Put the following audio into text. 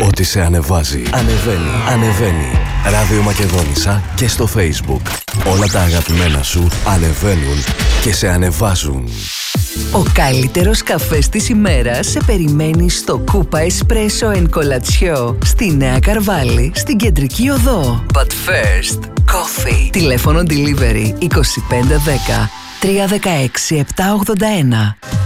Ό,τι σε ανεβάζει, ανεβαίνει, ανεβαίνει. Ράδιο Μακεδόνισσα και στο Facebook. Όλα τα αγαπημένα σου ανεβαίνουν και σε ανεβάζουν. Ο καλύτερος καφές της ημέρας σε περιμένει στο Κούπα Espresso and Colazione στη Νέα Καρβάλη, στην Κεντρική Οδό. But first, coffee. Τηλέφωνο delivery 2510 316 781.